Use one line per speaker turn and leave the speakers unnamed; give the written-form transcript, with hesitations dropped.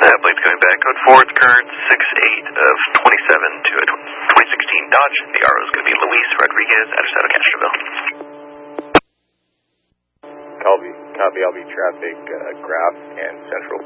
Blade's coming back. Code 4, it's current 6-8 of 27 to a 2016 Dodge. The RO is going to be Luis Rodriguez out of San Castroville.
Copy, I'll be traffic graph and central.